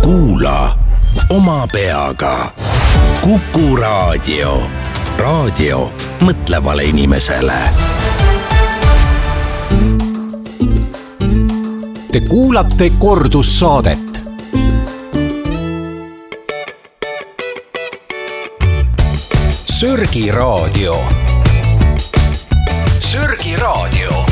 Kuula oma peaga. Kuku Raadio. Raadio mõtlevale inimesele. Te kuulate kordussaadet. Sörgi Raadio. Sörgi Raadio.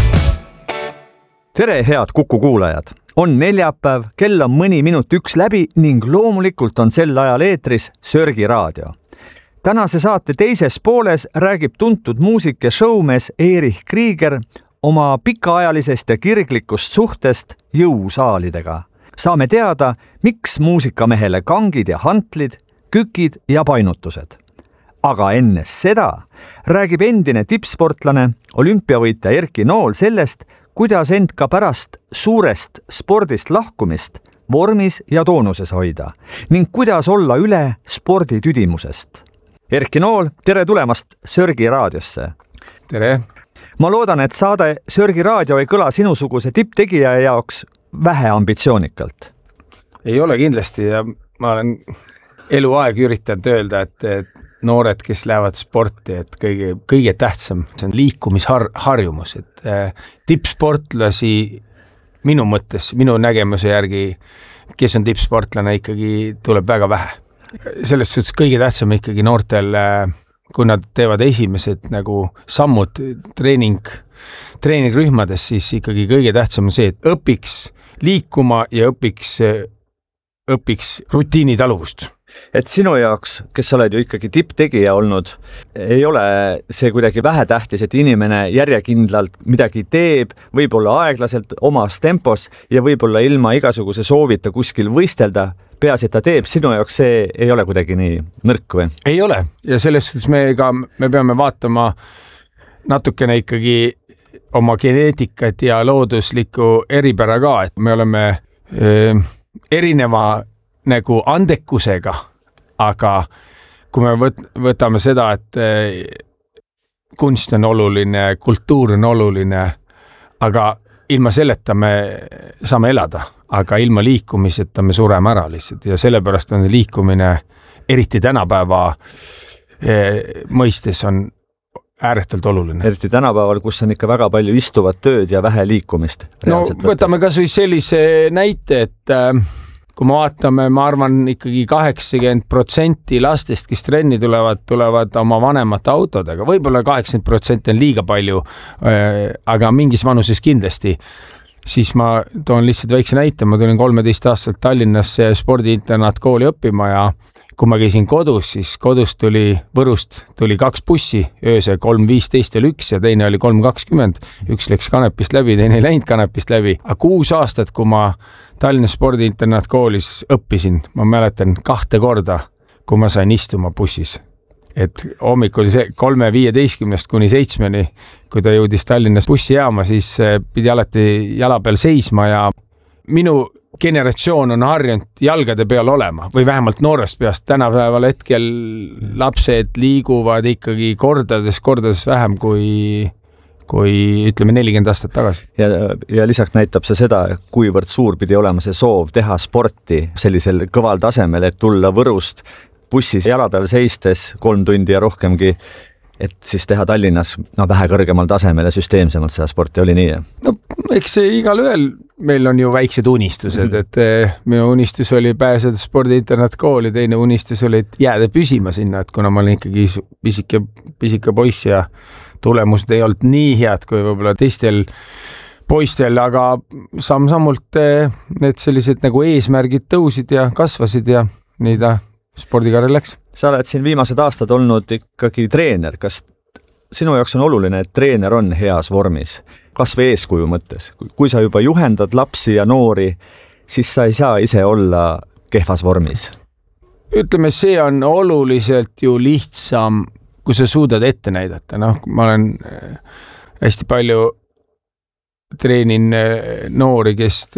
Tere, head Kuku kuulajad! On neljapäev, kell on mõni minut 1 läbi ning loomulikult on sel ajal eetris Sörgi Raadio. Tänase saate teises pooles räägib tuntud muusik ja showmees Erich Krieger oma pikaajalisest ja kirglikust suhtest jõusaalidega. Saame teada, miks muusikamehele kangid ja hantlid, kükid ja painutused. Aga enne seda räägib endine tippsportlane, olümpiavõitja Erki Nool sellest, kuidas end ka pärast suurest spordist lahkumist vormis ja toonuses hoida ning kuidas olla üle spordi tüdimusest. Erki Nool, tere tulemast Sörgi Raadiosse! Tere! Ma loodan, et saade Sörgi Raadio ei kõla sinusuguse tipptegija jaoks vähe ambitsioonikalt. Ei ole kindlasti ja ma olen eluaeg üritanud öelda, et noored, kes lähevad sporti, et kõige tähtsam, see on liikumisharjumus, et tippsportlasi minu mõttes, minu nägemuse järgi, kes on tippsportlane, ikkagi tuleb väga vähe. Selles suhtes kõige tähtsam ikkagi noortel, kui nad teevad esimesed nagu sammud treeningrühmades, siis ikkagi kõige tähtsam on see, et õpiks liikuma ja õpiks rutiini taluvust. Et sinu jaoks, kes sa oled ju ikkagi tipptegija olnud, ei ole see kuidagi vähetähtis, et inimene järjekindlalt midagi teeb, võib-olla aeglaselt omas tempos ja võib-olla ilma igasuguse soovita kuskil võistelda, peaasi, et ta teeb, sinu jaoks see ei ole kuidagi nii nõrk või? Ei ole ja selles suhtes me peame vaatama natukene ikkagi oma geneetikat ja looduslikku eripära ka, et me oleme erineva nagu andekusega, aga kui me võtame seda, et kunst on oluline, kultuur on oluline, aga ilma selleta me saame elada, aga ilma liikumiseta me sureme ära lihtsalt ja sellepärast on liikumine, eriti tänapäeva mõistes on ääretult oluline. Eriti tänapäeval, kus on ikka väga palju istuvat tööd ja vähe liikumist. No võtame kas või sellise näite, et kui me vaatame, ma arvan ikkagi 80% lastest, kes trenni tulevad oma vanemate autodega. Võib-olla 80% on liiga palju, aga mingis vanuses kindlasti. Siis ma toon lihtsalt väikse näite. Ma tulin 13 aastat Tallinnasse spordiinternaatkooli õppima ja kui ma käisin kodus, siis Võrust tuli 2 bussi, ööse 3.15 oli 1 ja teine oli 3.20. Üks läks Kanepist läbi, teine ei läinud Kanepist läbi. Aga 6 aastat, kui ma Tallinna spordiinternaatkoolis õppisin, ma mäletan 2 korda, kui ma sain istuma bussis. Et hommikul 3.15 kuni 7, kui ta jõudis Tallinnas bussijaama, siis pidi alati jala peal seisma ja minu generatsioon on harjunud jalgade peal olema või vähemalt noorest peast. Tänapäeval hetkel lapsed liiguvad ikkagi kordades vähem kui ütleme 40 aastat tagasi. Ja lisaks näitab see seda, kuivõrd suur pidi olema see soov teha sporti sellisel kõval tasemel, et tulla Võrust bussis jala peal seistes 3 tundi ja rohkemgi, et siis teha Tallinnas vähe kõrgemal tasemel ja süsteemsemalt seda sporti, oli nii? No eks see igal ühel, meil on ju väiksed unistused, et minu unistus oli pääseda spordiinternaatkooli, teine unistus oli, et jääda püsima sinna, et kuna ma olin ikkagi pisike poiss ja tulemused ei olnud nii head kui võib-olla teistel poistel, aga samm-sammult need sellised nagu eesmärgid tõusid ja kasvasid ja nii ta spordikarjär läks. Sa oled siin viimased aastad olnud ikkagi treener. Kas sinu jaoks on oluline, et treener on heas vormis? Kas või eeskuju mõttes? Kui sa juba juhendad lapsi ja noori, siis sa ei saa ise olla kehvas vormis. Ütleme, see on oluliselt ju lihtsam, kui sa suudad ette näidata. Ma olen hästi palju treenin noori,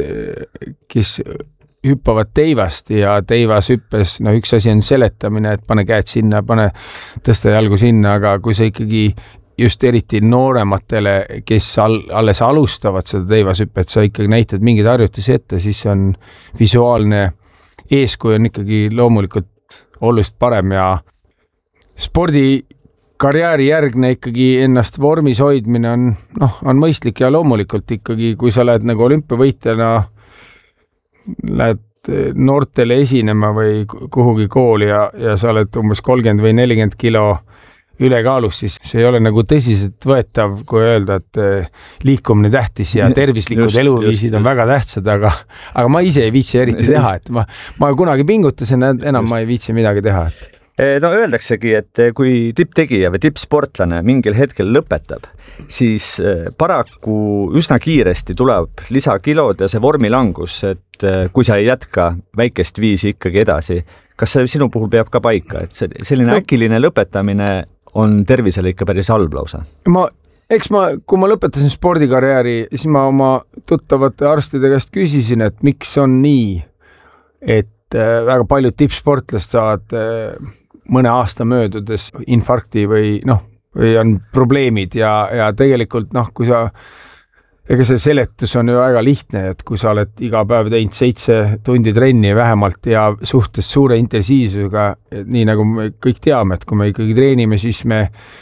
kes hüppavad teivast ja teivas hüppes, üks asi on seletamine, et pane käed sinna, tõsta jalgu sinna, aga kui sa ikkagi just eriti noorematele, kes alles alustavad seda teivashüppet, sa ikkagi näitad mingeid harjutusi ette, siis on visuaalne eeskuju on ikkagi loomulikult oluliselt parem ja spordikarjääri järgne ikkagi ennast vormis hoidmine on mõistlik ja loomulikult ikkagi, kui sa lähed nagu olümpiavõitjana, lähed noortele esinema või kuhugi kooli ja sa oled umbes 30 või 40 kilo ülekaalus, siis see ei ole nagu tõsiselt võetav, kui öelda, et liikumine tähtis ja tervislikud eluviisid on väga tähtsad, aga ma ise ei viitsi eriti teha, et ma kunagi pingutasin, enam ma ei viitsi midagi teha. No öeldaksegi, et kui tipptegija või tippsportlane mingil hetkel lõpetab, siis paraku üsna kiiresti tuleb lisakilod ja see vormilangus, et kui sa ei jätka väikest viisi ikkagi edasi, kas see sinu puhul peab ka paika, et selline äkiline lõpetamine on tervisele ikka päris halb lausa? Kui ma lõpetasin spordikarjääri, siis ma oma tuttavate arstide käest küsisin, et miks on nii, et väga paljud tippsportlast saavad mõne aasta möödudes infarkti või on probleemid ja tegelikult kui ega see seletus on ju väga lihtne, et kui sa oled iga päev teinud 7 tundi trenni vähemalt ja suhtes suure intensiivsusega, nii nagu me kõik teame, et kui me ikkagi treenime, siis me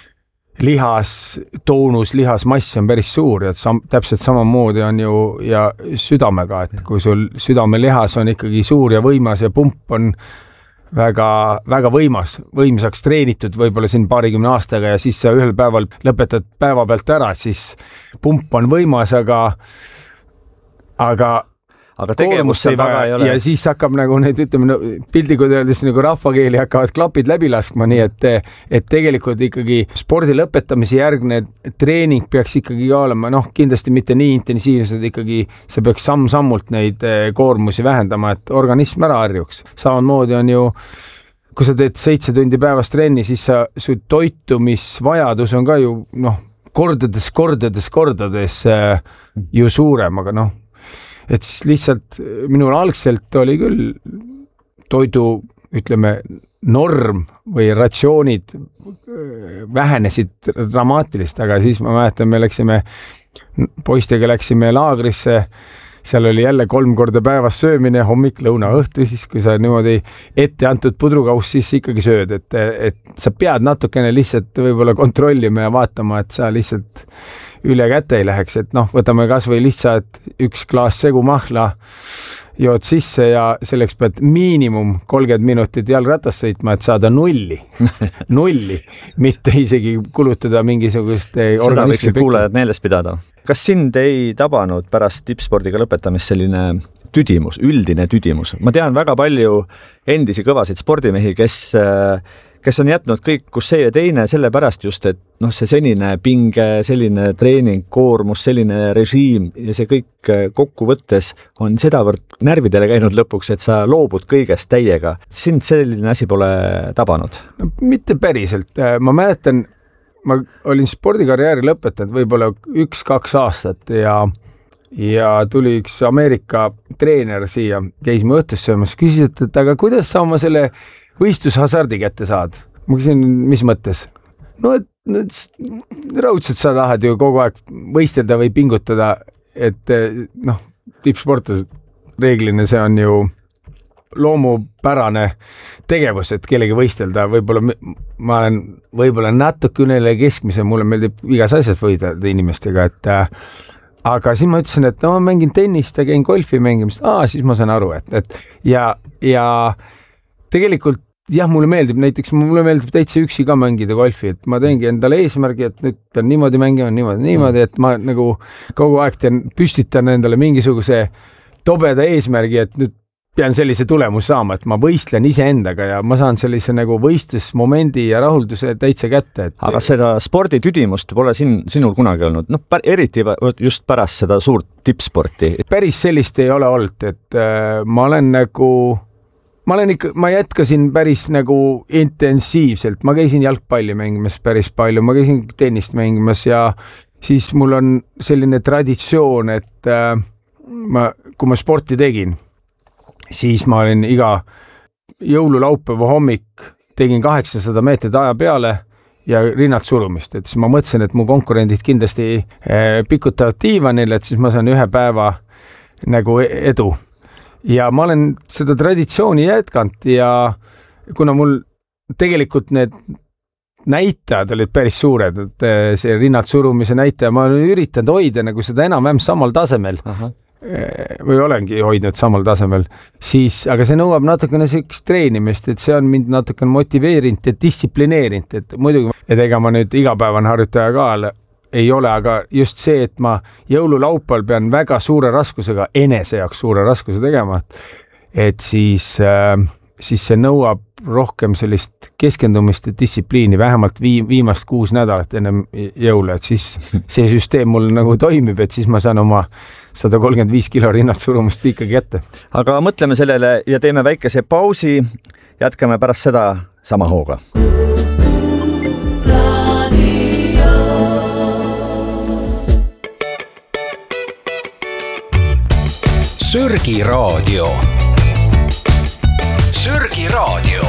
lihasmass on päris suur ja täpselt samamoodi on ju ja südamega, et kui sul südamelihas on ikkagi suur ja võimas ja pump on väga, väga võimsaks treenitud võib-olla siin 20 aastaga ja siis sa ühel päeval lõpetad päeva pealt ära, siis pump on võimas, aga tegevust seal taga ei ole. Ja siis hakkab nagu need, ütleme, pildikud öeldes nagu rahvakeeli hakkavad klapid läbi laskma, nii et tegelikult ikkagi spordi lõpetamise järgne treening peaks ikkagi olema, kindlasti mitte nii intensiivsed, ikkagi see peaks samm-sammult neid koormusi vähendama, et organism ära harjuks. Samamoodi on ju, kui sa teed 7 tundi päevas trenni, siis su toitumisvajadus on ka ju kordades ju suurem, aga et siis lihtsalt minul algselt oli küll toidu, ütleme, norm või ratsioonid vähenesid dramaatilist, aga siis ma mäletan, me poistega läksime laagrisse, seal oli jälle 3 korda päevas söömine, hommik, lõuna, õhtu, siis kui sa niimoodi ette antud pudrukaus, siis ikkagi sööd, et sa pead natukene lihtsalt võib-olla kontrollima ja vaatama, et sa lihtsalt üle käte ei läheks, et võtame kas või lihtsalt 1 klaas segumahla, jood sisse ja selleks pead miinimum 30 minutit jalgratas sõitma, et saada nulli, mitte isegi kulutada mingisugust seda võiksid kuulajad meeles pidada. Kas sind ei tabanud pärast tippspordiga lõpetamist selline üldine tüdimus? Ma tean väga palju endisi kõvasid spordimehi, kes on jätnud kõik, kus see ja teine, sellepärast just, et see senine pinge, selline treening, koormus, selline režiim ja see kõik kokku võttes on sedavõrd närvidele käinud lõpuks, et sa loobud kõigest täiega. Sind selline asi pole tabanud? No, mitte päriselt. Ma mäletan, ma olin spordikarjääri lõpetanud võib-olla 1-2 aastat ja tuli üks Ameerika treener siia, käisime õhtus söömas, küsis, et aga kuidas sa oma selle võistlushasardi kätte saad? Ma küsin, mis mõttes? Et raudselt sa tahad ju kogu aeg võistelda või pingutada, et tippsportlased reeglina see on ju loomupärane tegevus, et kellegi võistelda. Ma olen võib-olla natuke üle keskmise, mulle meeldib igas asjas võistelda inimestega, aga siis ma ütlesin, et ma mängin tennist ja käin golfi mängimist. Siis ma saan aru, et ja tegelikult jah, mulle meeldib täitsa üksi ka mängida golfi, et ma teengi endale eesmärgi, et nüüd pean niimoodi mängima, niimoodi, et ma nagu kogu aeg püstitan endale mingisuguse tobeda eesmärgi, et nüüd pean sellise tulemus saama, et ma võistlen iseendaga ja ma saan sellise nagu võistlusmomendi ja rahulduse täitsa kätte. Aga seda sporditüdimust pole sinul kunagi olnud, eriti just pärast seda suurt tippsporti. Päris sellist ei ole olnud, et ma jätkasin päris nagu intensiivselt, ma käisin jalgpalli mängimas päris palju, ma käisin tennist mängimas ja siis mul on selline traditsioon, et kui ma sporti tegin, siis ma olin iga jõululaupäeva hommik, tegin 800 meetrit aja peale ja rinnalt surumist, et siis ma mõtlesin, et mu konkurendid kindlasti pikutavad diivanil, et siis ma saan 1 päeva nagu edu. ja ma olen seda traditsiooni jätkanud ja kuna mul tegelikult need näitajad olid päris suured, et see rinnalt surumise näitaja, ma olen üritanud hoida nagu seda enam-vähem samal tasemel. Või olengi hoidnud samal tasemel, siis, aga see nõuab natukene sellist treenimist, et see on mind natukene motiveerinud ja distsiplineerinud, et muidugi, et ega ma nüüd igapäevane harjutaja ka ei ole, aga just see, et ma jõululaupal pean väga suure raskusega, enese jaoks suure raskuse tegema, et siis see nõuab rohkem sellist keskendumist ja distsipliini, vähemalt viimast 6 nädalat enne jõule, et siis see süsteem mul nagu toimib, et siis ma saan oma 135 kilo rinnalt surumist ikkagi ette. Aga mõtleme sellele ja teeme väikese pausi, jätkame pärast seda sama hooga. Sörgi raadio. Sörgi raadio.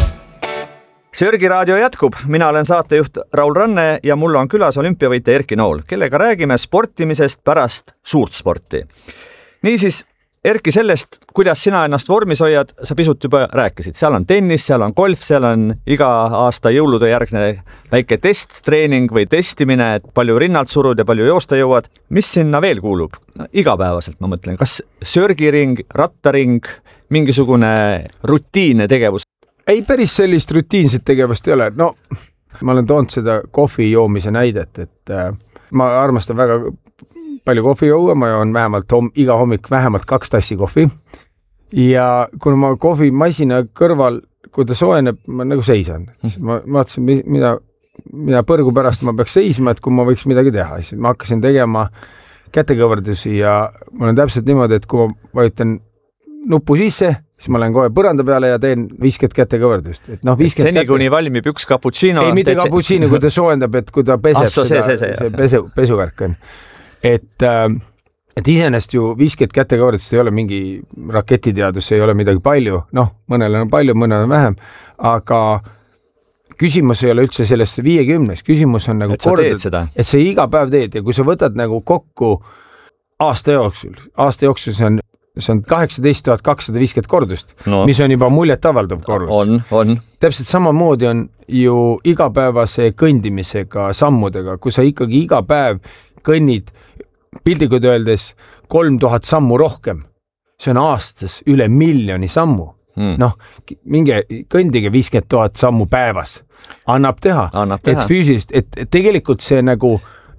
Sörgi raadio jätkub. Mina olen saatejuht Raul Ranne ja mul on külas olümpiavõitja Erki Nool, kellega räägime sportimisest pärast suurt sporti. Niisiis, Erki, sellest, kuidas sina ennast vormis hoiad, sa pisut juba rääkisid. Seal on tennis, seal on golf, seal on iga aasta jõulude järgne väike testtreening või testimine, et palju rinnalt surud ja palju joosta jõuad. Mis sinna veel kuulub? Igapäevaselt ma mõtlen, kas sörgiring, rattaring, mingisugune rutiinne tegevus? Ei, päris sellist rutiinset tegevust ei ole. No, ma olen toonud seda kohvi joomise näidet, et ma armastan väga palju kohvi juua, ma joon vähemalt iga hommik vähemalt 2 tassi kohvi ja kuna ma kohvimasina kõrval, kui ta soojeneb, ma nagu seisan. Ma vaatasin, mida põrgu pärast ma peaks seisma, et kui ma võiks midagi teha. Siis ma hakkasin tegema kätekõverdusi ja mul on täpselt niimoodi, et kui ma vajutan nupu sisse, siis ma lähen kohe põranda peale ja teen 50 kätekõverdust. Et seni kuni valmib üks cappuccino. Ei, mitte cappuccino, kui ta soojendab, et kui ta peseb see pesuvärk on. Et iseenesest ju 50 kätekõverdust ei ole mingi raketiteadus, ei ole midagi palju, mõnel on palju, mõnel on vähem, aga küsimus ei ole üldse sellest 50, küsimus on nagu et sa iga päev teed ja kui sa võtad nagu kokku aasta jooksul see on 18 250 kordust, mis on juba muljetavaldav kordus. On. Täpselt samamoodi on ju igapäevase kõndimisega, sammudega, kui sa ikkagi iga päev kõnnid pildikud öeldes 3000 sammu rohkem. See on aastas üle 1 miljoni sammu. Minge kõndige 50 000 sammu päevas. Annab teha. Et füüsilist, et tegelikult see nagu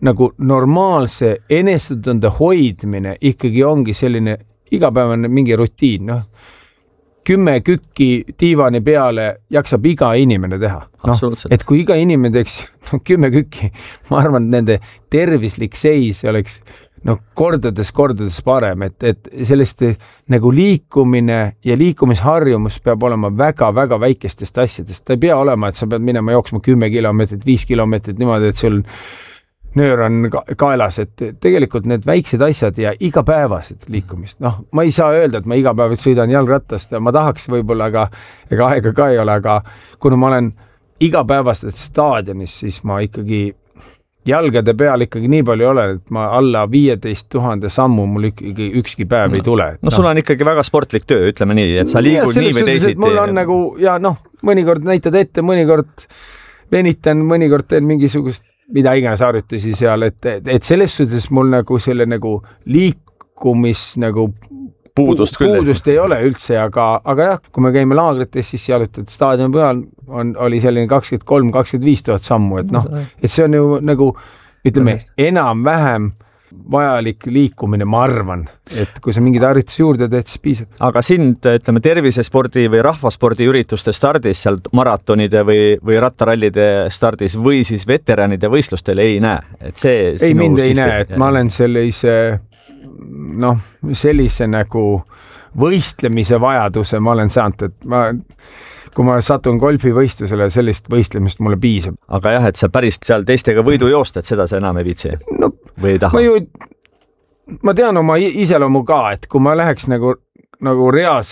normaalse enesetunde hoidmine ikkagi ongi selline igapäevane mingi rutiin. 10 kükki diivani peale jaksab iga inimene teha. Et kui iga inimene teeks 10 kükki, ma arvan, et nende tervislik seis oleks kordades parem, et sellist nagu liikumine ja liikumisharjumus peab olema väga-väga väikestest asjadest. Ta ei pea olema, et sa pead minema jooksma 10 kilomeetrit, 5 kilomeetrit niimoodi, et sul nöör on kaelas, et tegelikult need väiksed asjad ja igapäevased liikumist. Ma ei saa öelda, et ma igapäev sõidan jalgrattast ja ma tahaks võib-olla, aga ega aega ka ei ole, aga kuna ma olen igapäevased staadionis, siis ma ikkagi jalgade peal ikkagi nii palju olen, et ma alla 15 000 sammu mul ikkagi ükski päev ei tule. Sul on ikkagi väga sportlik töö, ütleme nii, et sa liigud nii või teisiti. Mul on nagu, mõnikord näitad ette, mõnikord venitan, mõnikord teen mingisugust mida iganes harjutusi seal, et selles suhtes mul nagu selle nagu liikumis nagu puudust ei ole üldse, aga jah, kui me käime laagrites, siis jalutad staadioni peal oli selline 23-25 000 sammu, et see on ju nagu, ütleme, enam-vähem vajalik liikumine, ma arvan, et kui sa mingid harjutusi juurde teed, siis piisab. Aga sind, ütleme, tervisespordi või rahvaspordi ürituste stardis, seal maratonide või rattarallide stardis või siis veteranide võistlustel ei näe? Et see ei, mind ei näe, et ma olen sellise nagu võistlemise vajaduse ma olen saanud, et kui ma satun golfivõistlusele, sellist võistlemist mulle piisab. Aga jah, et sa päris seal teistega võidu joosta, et seda sa enam ei viitsi või ei taha? Ma tean oma iseloomu ka, et kui ma läheks nagu reas